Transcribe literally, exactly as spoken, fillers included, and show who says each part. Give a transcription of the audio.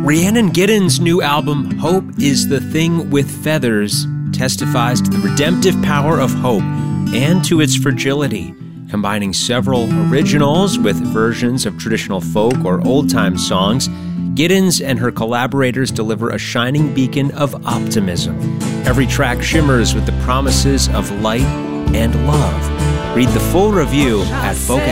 Speaker 1: Rhiannon Giddens' new album, Hope is the Thing with Feathers, testifies to the redemptive power of hope and to its fragility, combining several originals with versions of traditional folk or old-time songs. Giddens and her collaborators deliver a shining beacon of optimism. Every track shimmers with the promises of light and love. Read the full review at folk